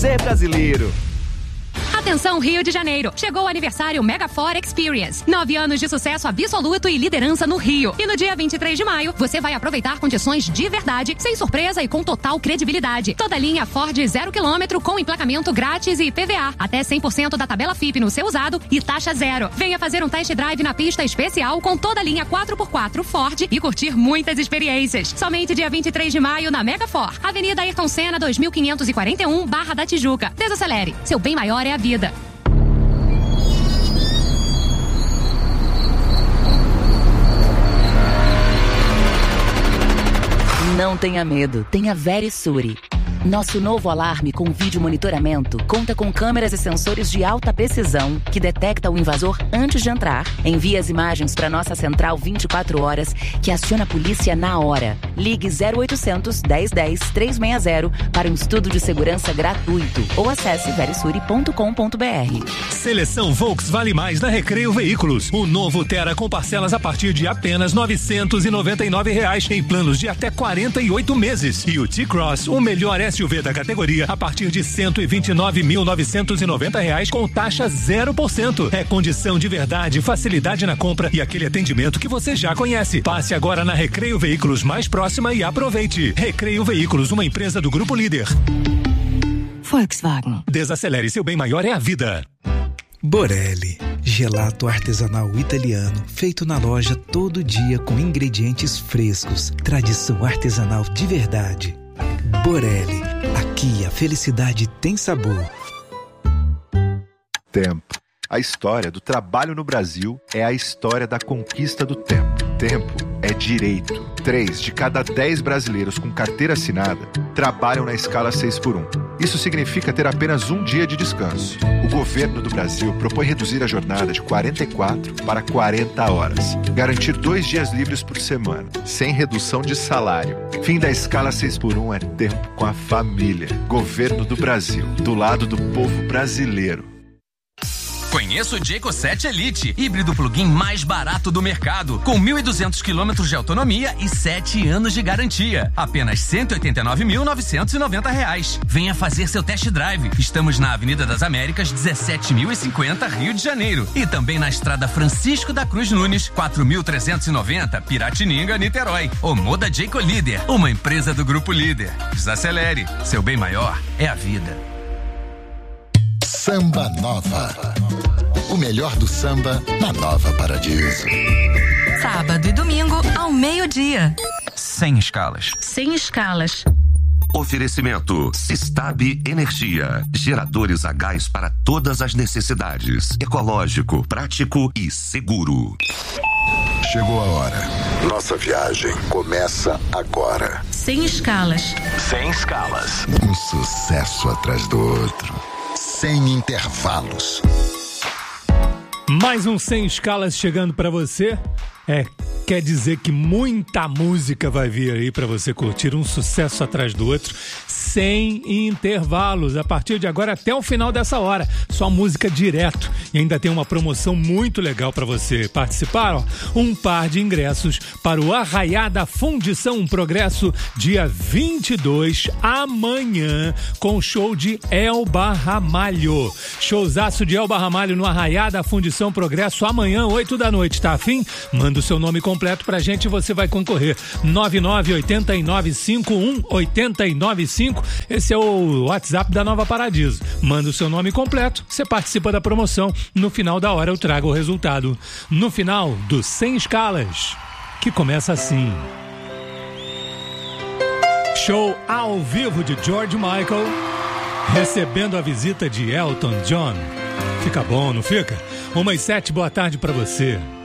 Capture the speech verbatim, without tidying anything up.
Ser brasileiro. Atenção Rio de Janeiro, chegou o aniversário Megafor Experience. Nove anos de sucesso absoluto e liderança no Rio. E no dia vinte e três de maio, você vai aproveitar condições de verdade, sem surpresa e com total credibilidade. Toda linha Ford zero quilômetro com emplacamento grátis e I P V A. Até cem por cento da tabela F I P no seu usado e taxa zero. Venha fazer um test drive na pista especial com toda a linha quatro por quatro Ford e curtir muitas experiências. Somente dia vinte e três de maio na Megafor. Avenida Ayrton Senna dois mil quinhentos e quarenta e um, Barra da Tijuca. Desacelere. Seu bem maior é a vida. Não tenha medo, tenha Verisure. Nosso novo alarme com vídeo monitoramento conta com câmeras e sensores de alta precisão que detecta o invasor antes de entrar, envia as imagens para nossa central vinte e quatro horas, que aciona a polícia na hora. Ligue zero oitocentos, dez dez, trezentos e sessenta para um estudo de segurança gratuito ou acesse verisure ponto com ponto b r. Seleção Volks Vale Mais na Recreio Veículos. O novo Tera com parcelas a partir de apenas novecentos e noventa e nove reais em planos de até quarenta e oito meses. E o T-Cross, o melhor S U V da categoria, a partir de cento e vinte e nove mil novecentos e noventa reais com taxa zero por cento. É condição de verdade, facilidade na compra e aquele atendimento que você já conhece. Passe agora na Recreio Veículos mais próxima e aproveite. Recreio Veículos, uma empresa do Grupo Líder. Volkswagen. Desacelere, seu bem maior é a vida. Borelli, gelato artesanal italiano, feito na loja todo dia com ingredientes frescos, tradição artesanal de verdade. Borelli, aqui a felicidade tem sabor. Tempo. A história do trabalho no Brasil é a história da conquista do tempo. Tempo é direito. Três de cada dez brasileiros com carteira assinada trabalham na escala seis por um. Isso significa ter apenas um dia de descanso. O governo do Brasil propõe reduzir a jornada de quarenta e quatro para quarenta horas. Garantir dois dias livres por semana, sem redução de salário. Fim da escala seis por um é tempo com a família. Governo do Brasil, do lado do povo brasileiro. Conheça o Jayco sete Elite, híbrido plug-in mais barato do mercado, com mil e duzentos quilômetros de autonomia e sete anos de garantia. Apenas cento e oitenta e nove mil novecentos e noventa reais. Venha fazer seu test drive. Estamos na Avenida das Américas, dezessete mil e cinquenta, Rio de Janeiro. E também na Estrada Francisco da Cruz Nunes, quatro mil trezentos e noventa, Piratininga, Niterói. Omoda Jayco Líder, uma empresa do Grupo Líder. Desacelere. Seu bem maior é a vida. Samba Nova. O melhor do samba na Nova Paradiso. Sábado e domingo ao meio-dia. Sem escalas. Sem escalas. Oferecimento Sistab Energia. Geradores a gás para todas as necessidades. Ecológico, prático e seguro. Chegou a hora. Nossa viagem começa agora. Sem escalas. Sem escalas. Um sucesso atrás do outro. Sem intervalos. Mais um Sem Escalas chegando pra você. É, quer dizer que muita música vai vir aí pra você curtir, um sucesso atrás do outro, sem intervalos, a partir de agora até o final dessa hora, só música direto. E ainda tem uma promoção muito legal pra você participar, ó, um par de ingressos para o Arraiá da Fundição Progresso, dia vinte e dois, amanhã, com o show de Elba Ramalho. Showzaço de Elba Ramalho no Arraiá da Fundição Progresso, amanhã, oito da noite, tá afim? Manda o seu nome completo pra gente e você vai concorrer. nove nove oito nove cinco um oito nove cinco, esse é o WhatsApp da Nova Paradiso. Manda o seu nome completo, você participa da promoção. No final da hora eu trago o resultado. No final do Sem Escalas, que começa assim. Show ao vivo de George Michael, recebendo a visita de Elton John. Fica bom, não fica? Uma e sete, boa tarde pra você.